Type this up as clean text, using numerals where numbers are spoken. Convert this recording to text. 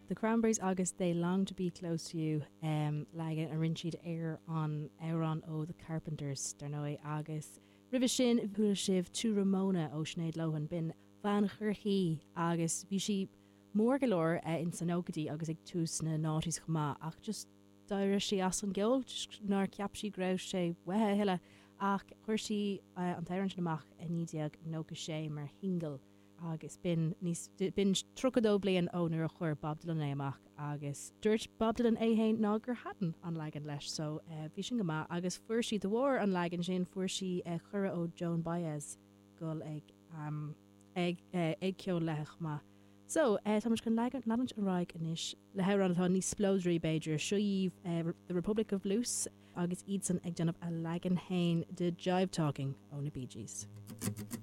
The Cranberries agus They Long to Be Close to You legan a rinsiad an Éireann ó The Carpenters dar nói agus ribh sin bhúla sibh tú Ramona ó Sinead Lohan bin van churchií agus bhí si mór golóir in san ógadí agus ag tús na nátis chumá ach just dair si as an gil nar ceap si grabh sé wethe heile ach chuir si an teireann amach a nídeag nóga sé mar hingal agus bin trocadó blian ónar a chuir Bob Dylan éach agus dúirt Bob Dylan éhéin ná gur hatan an legan leis so bhí sin gomá agus fuair si do bhór an legan sin fuair si chura ó Joan Baez gul ag ceol lech ma. So tá gan legan náint an raig inis le heir an atá níos splódrí Beiidir siúíh the Republic of Loose agus iad san ag denmh a legan hain de Jive Talking ó na Bee Gees.